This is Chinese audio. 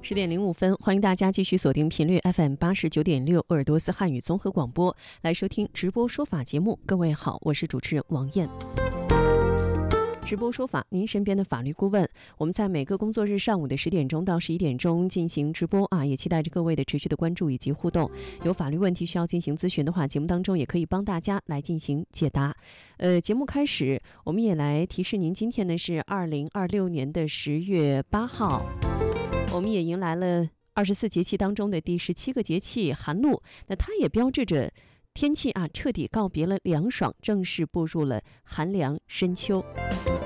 10:05，欢迎大家继续锁定频率 FM89.6鄂尔多斯汉语综合广播，来收听直播说法节目。各位好，我是主持人王燕。直播说法，您身边的法律顾问。我们在每个工作日上午的10点钟到11点钟进行直播也期待着各位的持续的关注以及互动。有法律问题需要进行咨询的话，节目当中也可以帮大家来进行解答。节目开始，我们也来提示您，今天呢是2026年的10月8号，我们也迎来了24节气当中的第17个节气寒露，那它也标志着天气彻底告别了凉爽，正式步入了寒凉深秋。